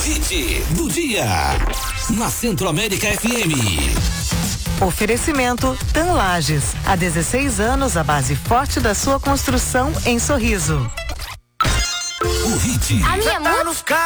hit do dia. Na Centro-América FM. Oferecimento TAM Lages. Há 16 anos, a base forte da sua construção em Sorriso. O hit. A minha música.